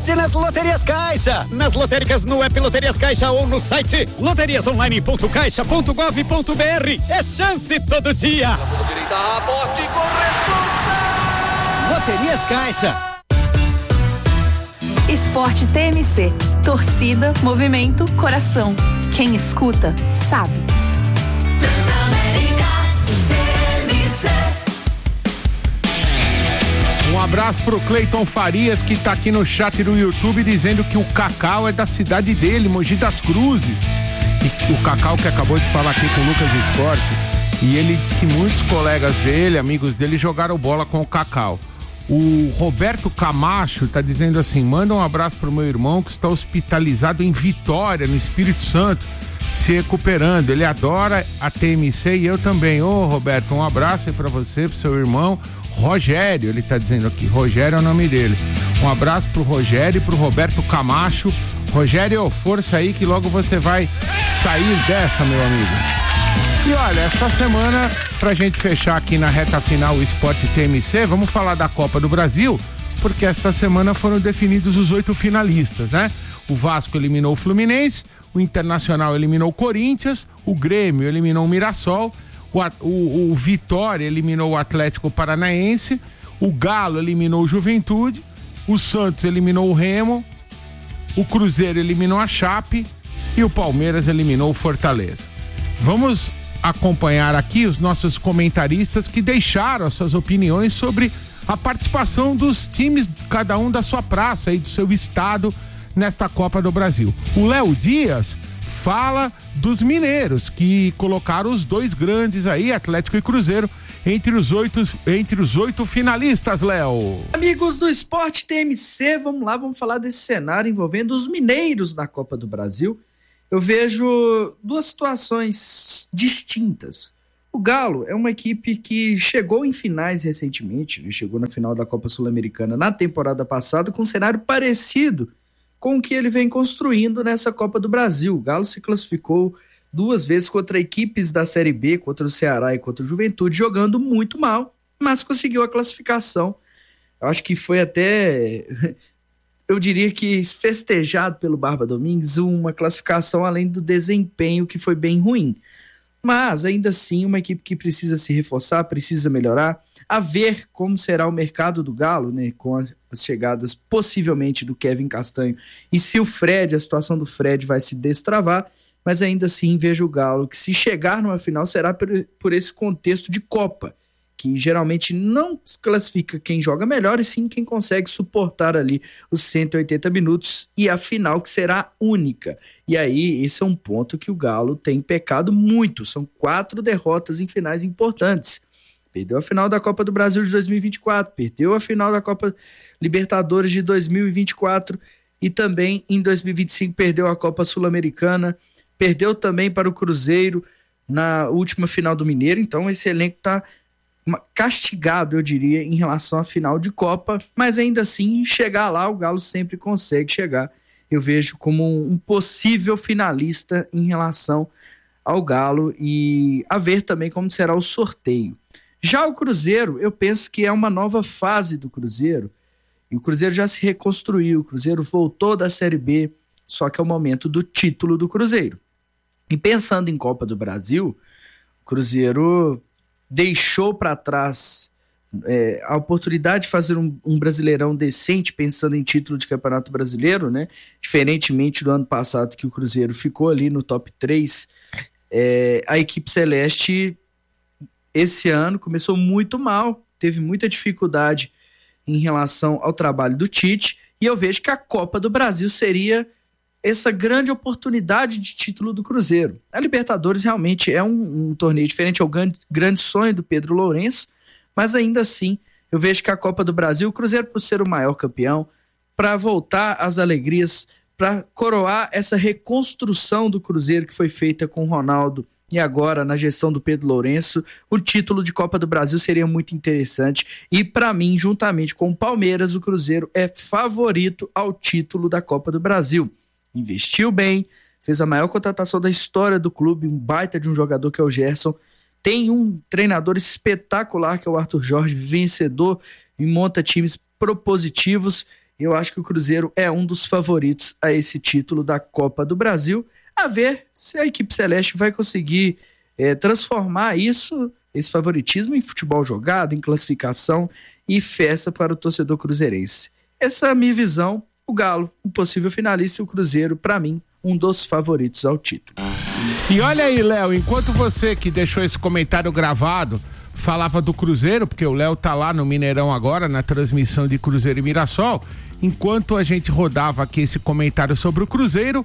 sorte nas Loterias Caixa. Nas lotéricas, no app Loterias Caixa ou no site loteriasonline.caixa.gov.br. É chance todo dia. Direita, aposte com responsa. Loterias Caixa. Esporte TMC. Torcida, movimento, coração. Quem escuta, sabe. Um abraço pro Cleiton Farias, que tá aqui no chat do YouTube dizendo que o Cacau é da cidade dele, Mogi das Cruzes. E o Cacau que acabou de falar aqui com o Lucas Esporte, e ele disse que muitos colegas dele, amigos dele, jogaram bola com o Cacau. O Roberto Camacho tá dizendo assim: manda um abraço pro meu irmão que está hospitalizado em Vitória, no Espírito Santo, se recuperando. Ele adora a TMC e eu também. Ô Roberto, um abraço aí pra você, pro seu irmão Rogério, ele tá dizendo aqui, Rogério é o nome dele. Um abraço pro Rogério e pro Roberto Camacho. Rogério, força aí que logo você vai sair dessa, meu amigo. E olha, essa semana, pra gente fechar aqui na reta final o Esporte TMC, vamos falar da Copa do Brasil, porque esta semana foram definidos os 8 finalistas, né? O Vasco eliminou o Fluminense, o Internacional eliminou o Corinthians, o Grêmio eliminou o Mirassol, o Vitória eliminou o Atlético Paranaense, o Galo eliminou o Juventude, o Santos eliminou o Remo, o Cruzeiro eliminou a Chape e o Palmeiras eliminou o Fortaleza. Vamos acompanhar aqui os nossos comentaristas que deixaram as suas opiniões sobre a participação dos times, cada um da sua praça e do seu estado nesta Copa do Brasil. O Léo Dias fala dos mineiros, que colocaram os 2 grandes aí, Atlético e Cruzeiro, entre os 8 finalistas, Léo. Amigos do Esporte TMC, vamos lá, vamos falar desse cenário envolvendo os mineiros na Copa do Brasil. Eu vejo 2 situações distintas. O Galo é uma equipe que chegou em finais recentemente, chegou na final da Copa Sul-Americana na temporada passada com um cenário parecido com o que ele vem construindo nessa Copa do Brasil. O Galo se classificou 2 vezes contra equipes da Série B, contra o Ceará e contra o Juventude, jogando muito mal, mas conseguiu a classificação. Eu acho que foi até, eu diria que festejado pelo Barba Domingues, uma classificação além do desempenho que foi bem ruim. Mas, ainda assim, uma equipe que precisa se reforçar, precisa melhorar, a ver como será o mercado do Galo, né, com as chegadas possivelmente do Kevin Castanho, e se o Fred, a situação do Fred vai se destravar, mas ainda assim vejo o Galo que, se chegar numa final, será por esse contexto de Copa, que geralmente não classifica quem joga melhor, e sim quem consegue suportar ali os 180 minutos e a final que será única. E aí, esse é um ponto que o Galo tem pecado muito. São 4 derrotas em finais importantes. Perdeu a final da Copa do Brasil de 2024, perdeu a final da Copa Libertadores de 2024 e também em 2025 perdeu a Copa Sul-Americana, perdeu também para o Cruzeiro na última final do Mineiro. Então esse elenco está castigado, eu diria, em relação à final de Copa, mas ainda assim, chegar lá, o Galo sempre consegue chegar. Eu vejo como um possível finalista em relação ao Galo, e a ver também como será o sorteio. Já o Cruzeiro, eu penso que é uma nova fase do Cruzeiro, e o Cruzeiro já se reconstruiu, o Cruzeiro voltou da Série B, só que é o momento do título do Cruzeiro. E pensando em Copa do Brasil, o Cruzeiro deixou para trás a oportunidade de fazer um Brasileirão decente, pensando em título de Campeonato Brasileiro, né? Diferentemente do ano passado, que o Cruzeiro ficou ali no top 3, a equipe celeste esse ano começou muito mal, teve muita dificuldade em relação ao trabalho do Tite, e eu vejo que a Copa do Brasil seria essa grande oportunidade de título do Cruzeiro. A Libertadores realmente é um torneio diferente, é o grande sonho do Pedro Lourenço, mas ainda assim eu vejo que a Copa do Brasil, o Cruzeiro, por ser o maior campeão, para voltar às alegrias, para coroar essa reconstrução do Cruzeiro que foi feita com o Ronaldo e agora na gestão do Pedro Lourenço, o título de Copa do Brasil seria muito interessante, e para mim, juntamente com o Palmeiras, o Cruzeiro é favorito ao título da Copa do Brasil. Investiu bem, fez a maior contratação da história do clube, um baita de um jogador que é o Gerson, tem um treinador espetacular que é o Arthur Jorge, vencedor, e monta times propositivos, Eu acho que o Cruzeiro é um dos favoritos a esse título da Copa do Brasil. A ver se a equipe celeste vai conseguir transformar esse favoritismo em futebol jogado, em classificação e festa para o torcedor cruzeirense. Essa é a minha visão. O Galo, um possível finalista, e o Cruzeiro, para mim, um dos favoritos ao título. E olha aí, Léo, enquanto você que deixou esse comentário gravado falava do Cruzeiro, porque o Léo tá lá no Mineirão agora, na transmissão de Cruzeiro e Mirassol, enquanto a gente rodava aqui esse comentário sobre o Cruzeiro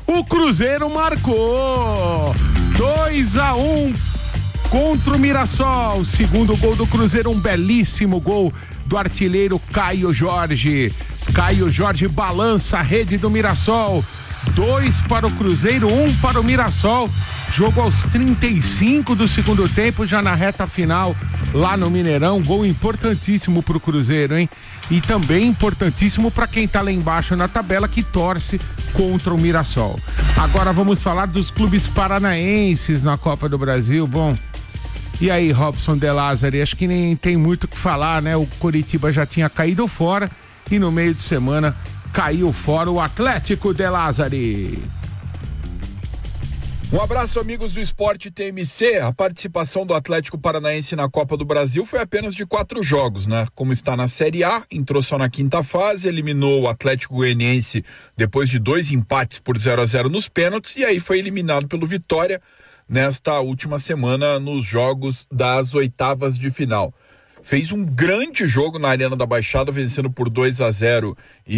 marcou 2-1 contra o Mirassol. Segundo gol do Cruzeiro, um belíssimo gol do artilheiro Caio Jorge. Caio Jorge balança a rede do Mirassol. 2 para o Cruzeiro, 1 para o Mirassol. Jogo aos 35 do segundo tempo, já na reta final lá no Mineirão. Gol importantíssimo pro Cruzeiro, hein? E também importantíssimo para quem tá lá embaixo na tabela, que torce contra o Mirassol. Agora vamos falar dos clubes paranaenses na Copa do Brasil. Bom, e aí, Robson De Lázari? Acho que nem tem muito o que falar, né? O Coritiba já tinha caído fora e no meio de semana caiu fora o Atlético De Lázari. Um abraço, amigos do Esporte TMC. A participação do Atlético Paranaense na Copa do Brasil foi apenas de 4 jogos, né? Como está na Série A, entrou só na quinta fase, eliminou o Atlético Goianiense depois de 2 empates por 0-0 nos pênaltis, e aí foi eliminado pelo Vitória nesta última semana nos jogos das oitavas de final. Fez um grande jogo na Arena da Baixada, vencendo por 2-0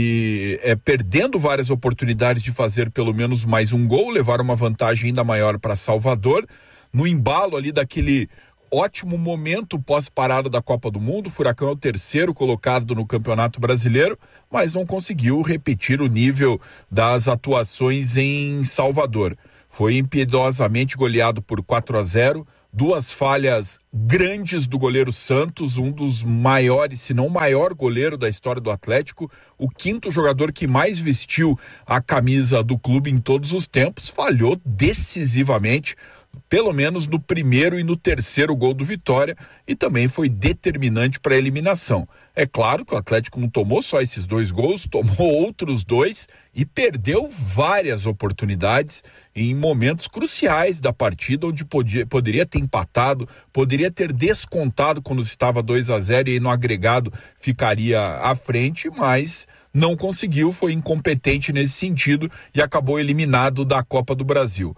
e perdendo várias oportunidades de fazer pelo menos mais um gol, levar uma vantagem ainda maior para Salvador. No embalo ali daquele ótimo momento pós-parada da Copa do Mundo, o Furacão é o 3º colocado no Campeonato Brasileiro, mas não conseguiu repetir o nível das atuações em Salvador. Foi impiedosamente goleado por 4-0, 2 falhas grandes do goleiro Santos, um dos maiores, se não o maior goleiro da história do Atlético, o 5º jogador que mais vestiu a camisa do clube em todos os tempos, falhou decisivamente, pelo menos no primeiro e no 3º gol do Vitória, e também foi determinante para a eliminação. É claro que o Atlético não tomou só esses 2 gols, tomou outros 2 e perdeu várias oportunidades em momentos cruciais da partida, onde poderia ter empatado, poderia ter descontado quando estava 2-0 e aí no agregado ficaria à frente, mas não conseguiu, foi incompetente nesse sentido e acabou eliminado da Copa do Brasil.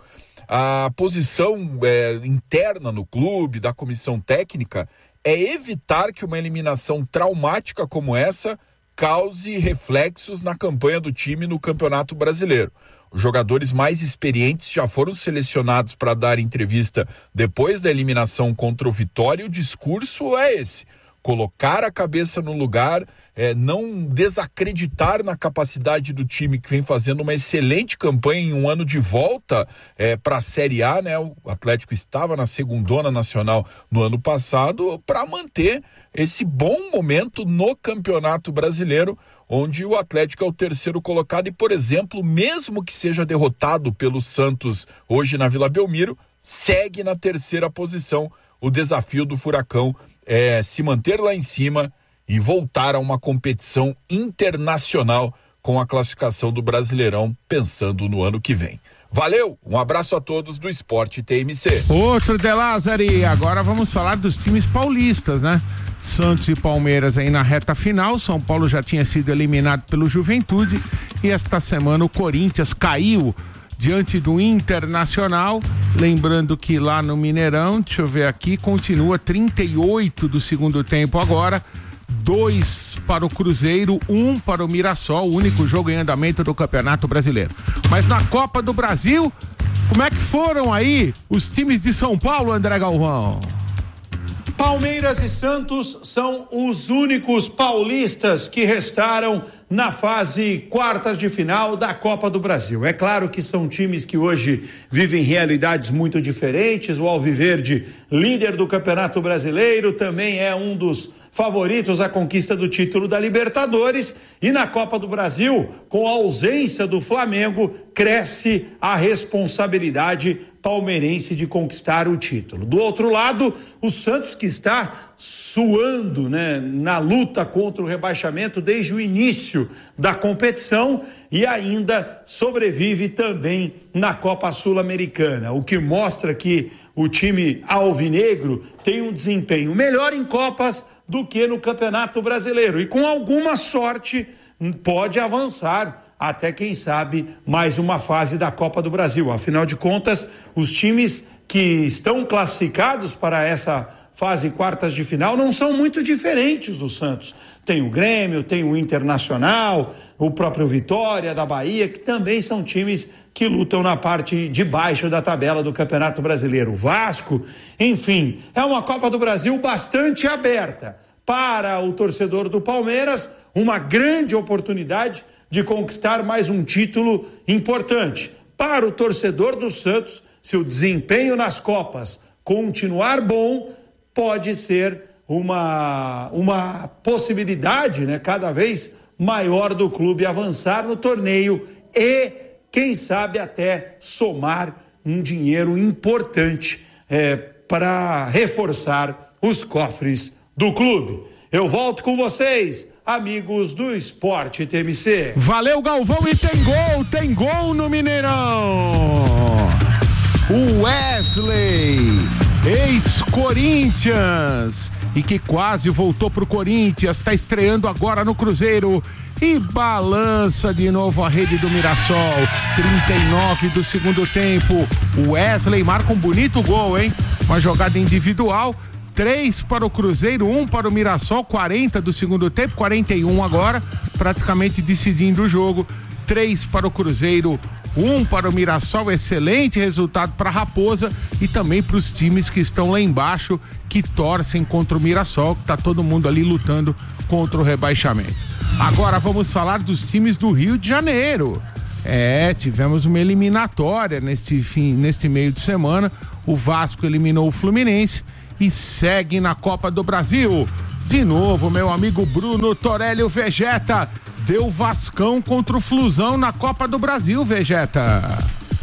A posição interna no clube, da comissão técnica, é evitar que uma eliminação traumática como essa cause reflexos na campanha do time no Campeonato Brasileiro. Os jogadores mais experientes já foram selecionados para dar entrevista depois da eliminação contra o Vitória, e o discurso é esse: colocar a cabeça no lugar, não desacreditar na capacidade do time, que vem fazendo uma excelente campanha em um ano de volta para a Série A, né? O Atlético estava na segundona nacional no ano passado, para manter esse bom momento no Campeonato Brasileiro, onde o Atlético é o 3º colocado e, por exemplo, mesmo que seja derrotado pelo Santos hoje na Vila Belmiro, segue na 3ª posição. O desafio do Furacão é se manter lá em cima e voltar a uma competição internacional com a classificação do Brasileirão, pensando no ano que vem. Valeu, um abraço a todos do Esporte TMC. Outro De Lázari, agora vamos falar dos times paulistas, né? Santos e Palmeiras aí na reta final. São Paulo já tinha sido eliminado pelo Juventude e esta semana o Corinthians caiu diante do Internacional. Lembrando que lá no Mineirão, deixa eu ver aqui, continua 38 do segundo tempo agora. 2 para o Cruzeiro, 1 para o Mirassol, o único jogo em andamento do Campeonato Brasileiro. Mas na Copa do Brasil, como é que foram aí os times de São Paulo, André Galvão? Palmeiras e Santos são os únicos paulistas que restaram na fase quartas de final da Copa do Brasil. É claro que são times que hoje vivem realidades muito diferentes. O Alviverde, líder do Campeonato Brasileiro, também é um dos favoritos à conquista do título da Libertadores, e na Copa do Brasil, com a ausência do Flamengo, cresce a responsabilidade palmeirense de conquistar o título. Do outro lado, o Santos, que está suando, né, na luta contra o rebaixamento desde o início da competição e ainda sobrevive também na Copa Sul-Americana, o que mostra que o time alvinegro tem um desempenho melhor em Copas do que no Campeonato Brasileiro e com alguma sorte pode avançar até, quem sabe, mais uma fase da Copa do Brasil. Afinal de contas, os times que estão classificados para essa fase quartas de final não são muito diferentes do Santos. Tem o Grêmio, tem o Internacional, o próprio Vitória da Bahia, que também são times que lutam na parte de baixo da tabela do Campeonato Brasileiro. O Vasco, enfim, é uma Copa do Brasil bastante aberta. Para o torcedor do Palmeiras, uma grande oportunidade de conquistar mais um título importante. Para o torcedor do Santos, se o desempenho nas Copas continuar bom, pode ser uma possibilidade, né, cada vez maior do clube avançar no torneio e, quem sabe, até somar um dinheiro importante para reforçar os cofres do clube. Eu volto com vocês, amigos do Esporte TMC. Valeu, Galvão, e tem gol no Mineirão. O Wesley, ex-Corinthians, e que quase voltou pro Corinthians, tá estreando agora no Cruzeiro e balança de novo a rede do Mirassol. 39 do segundo tempo, o Wesley marca um bonito gol, hein? Uma jogada individual. 3 para o Cruzeiro, 1 para o Mirassol, 40 do segundo tempo, 41 agora, praticamente decidindo o jogo. 3 para o Cruzeiro, 1 para o Mirassol, excelente resultado para a Raposa e também para os times que estão lá embaixo, que torcem contra o Mirassol, que tá todo mundo ali lutando contra o rebaixamento. Agora vamos falar dos times do Rio de Janeiro. Tivemos uma eliminatória neste meio de semana. O Vasco eliminou o Fluminense e segue na Copa do Brasil. De novo, meu amigo Bruno Torelli, o Vegeta, deu Vascão contra o Flusão na Copa do Brasil, Vegeta.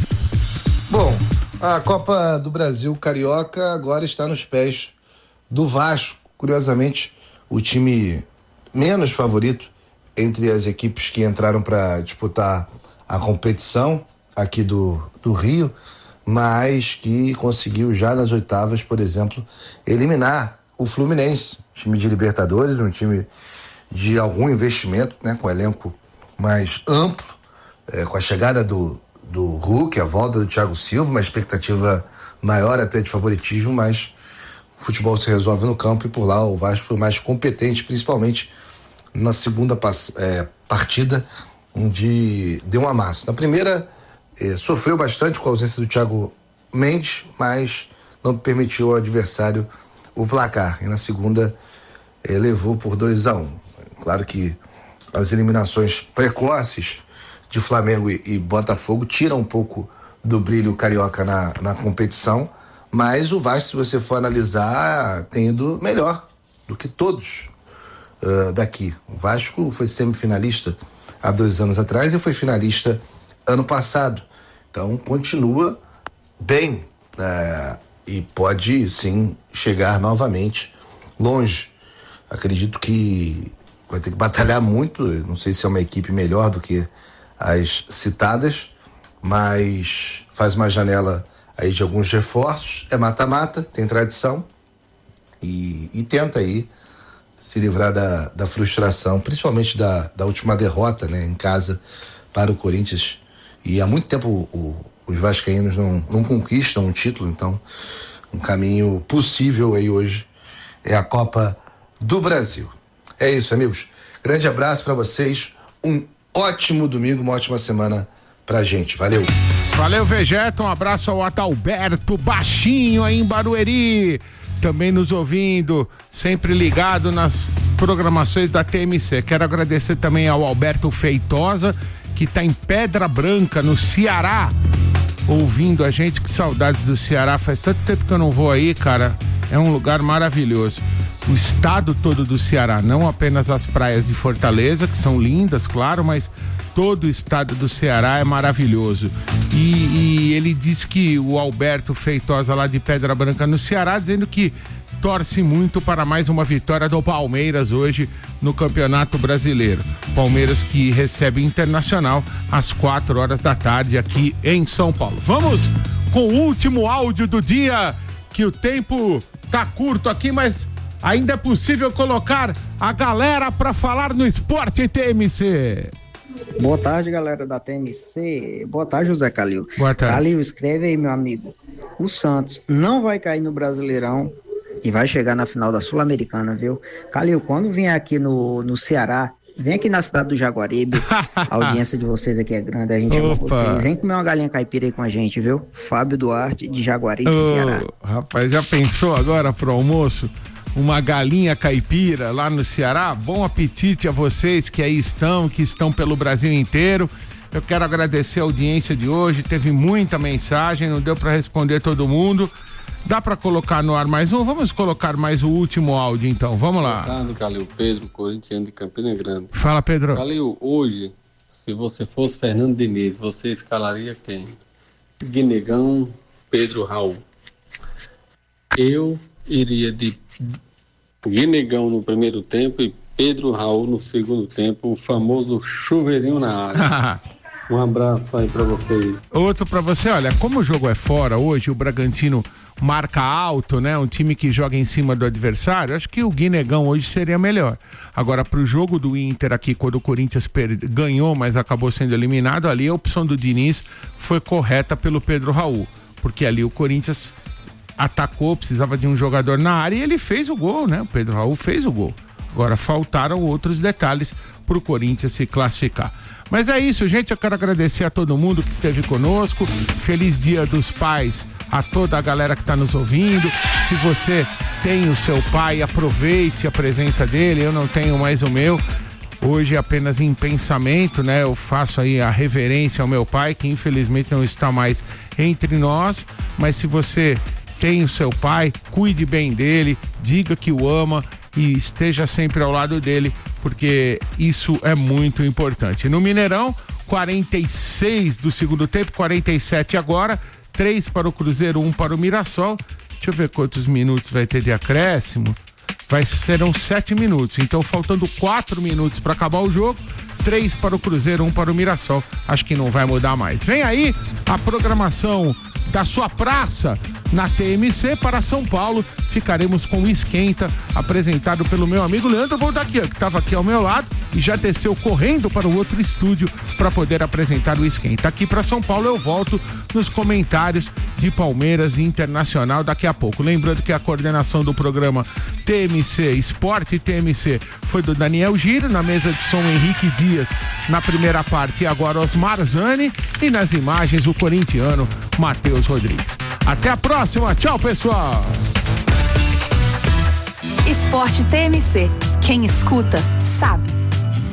Bom, a Copa do Brasil Carioca agora está nos pés do Vasco. Curiosamente, o time menos favorito entre as equipes que entraram para disputar a competição aqui do Rio, mas que conseguiu já nas oitavas, por exemplo, eliminar o Fluminense, time de Libertadores, um time de algum investimento, né, com elenco mais amplo, com a chegada do Hulk, a volta do Thiago Silva, uma expectativa maior até de favoritismo, mas o futebol se resolve no campo e por lá o Vasco foi mais competente, principalmente na segunda partida, onde deu um amasso. Na primeira, sofreu bastante com a ausência do Thiago Mendes, mas não permitiu ao adversário o placar. E na segunda, levou por 2-1. Claro que as eliminações precoces de Flamengo e Botafogo tiram um pouco do brilho carioca na competição, mas o Vasco, se você for analisar, tem ido melhor do que todos daqui. O Vasco foi semifinalista há 2 anos atrás e foi finalista ano passado. Então continua bem e pode sim chegar novamente longe. Acredito que vai ter que batalhar muito, não sei se é uma equipe melhor do que as citadas, mas faz uma janela aí de alguns reforços, é mata-mata, tem tradição e tenta aí se livrar da frustração, principalmente da última derrota, né, em casa para o Corinthians. E há muito tempo os vascaínos não conquistam um título, então um caminho possível aí hoje é a Copa do Brasil. É isso, amigos. Grande abraço para vocês, um ótimo domingo, uma ótima semana pra gente. Valeu. Valeu, Vegeta, um abraço ao Adalberto Baixinho aí em Barueri, também nos ouvindo, sempre ligado nas programações da TMC. Quero agradecer também ao Alberto Feitosa, que tá em Pedra Branca, no Ceará, ouvindo a gente. Que saudades do Ceará, faz tanto tempo que eu não vou aí, cara. É um lugar maravilhoso. O estado todo do Ceará, não apenas as praias de Fortaleza, que são lindas, claro, mas todo o estado do Ceará é maravilhoso. E ele disse que o Alberto Feitosa lá de Pedra Branca no Ceará, dizendo que torce muito para mais uma vitória do Palmeiras hoje no Campeonato Brasileiro. Palmeiras que recebe Internacional às 4 da tarde aqui em São Paulo. Vamos com o último áudio do dia, que o tempo tá curto aqui, mas ainda é possível colocar a galera para falar no Esporte TMC. Boa tarde, galera da TMC. Boa tarde, José Calil. Boa tarde. Calil, escreve aí, meu amigo. O Santos não vai cair no Brasileirão e vai chegar na final da Sul-Americana, viu? Calil, quando vier aqui no Ceará, vem aqui na cidade do Jaguaribe. A audiência de vocês aqui é grande, a gente ama vocês. Vem comer uma galinha caipira aí com a gente, viu? Fábio Duarte, de Jaguaribe, Ceará. Rapaz, já pensou agora pro almoço? Uma galinha caipira lá no Ceará? Bom apetite a vocês que aí estão, que estão pelo Brasil inteiro. Eu quero agradecer a audiência de hoje, teve muita mensagem, não deu para responder todo mundo. Dá para colocar no ar mais um? Vamos colocar mais o último áudio então, vamos lá. Boa tarde, Calil. Pedro, corintiano de Campina Grande. Fala, Pedro. Calil, hoje, se você fosse Fernando Diniz, você escalaria quem? Guinegão, Pedro, Raul. Eu iria de Guinegão no primeiro tempo e Pedro, Raul no segundo tempo, o famoso chuveirinho na área. Um abraço aí pra vocês. Outro pra você, olha, como o jogo é fora hoje, o Bragantino marca alto, né? Um time que joga em cima do adversário, acho que o Guinegão hoje seria melhor. Agora, pro jogo do Inter aqui, quando o Corinthians ganhou, mas acabou sendo eliminado, ali a opção do Diniz foi correta pelo Pedro Raul, porque ali o Corinthians atacou, precisava de um jogador na área e ele fez o gol, né? O Pedro Raul fez o gol. Agora faltaram outros detalhes pro Corinthians se classificar. Mas é isso, gente, eu quero agradecer a todo mundo que esteve conosco. Feliz Dia dos Pais a toda a galera que está nos ouvindo. Se você tem o seu pai, aproveite a presença dele. Eu não tenho mais o meu. Hoje apenas em pensamento, né? Eu faço aí a reverência ao meu pai, que infelizmente não está mais entre nós. Mas se você tem o seu pai, cuide bem dele, diga que o ama e esteja sempre ao lado dele, porque isso é muito importante. No Mineirão, 46 do segundo tempo, 47 agora, 3 para o Cruzeiro, 1 para o Mirassol. Deixa eu ver quantos minutos vai ter de acréscimo. Serão 7 minutos, então faltando 4 minutos para acabar o jogo, 3 para o Cruzeiro, 1 para o Mirassol. Acho que não vai mudar mais. Vem aí a programação da sua praça na TMC para São Paulo. Ficaremos com o Esquenta, apresentado pelo meu amigo Leandro Boldaquian, que estava aqui ao meu lado e já desceu correndo para o outro estúdio para poder apresentar o Esquenta. Aqui para São Paulo eu volto nos comentários de Palmeiras e Internacional daqui a pouco. Lembrando que a coordenação do programa TMC Esporte TMC foi do Daniel Giro, na mesa de som Henrique Dias na primeira parte, e agora Osmar Zani, e nas imagens o corintiano Matheus Rodrigues. Até a próxima, tchau pessoal! Esporte TMC, quem escuta sabe.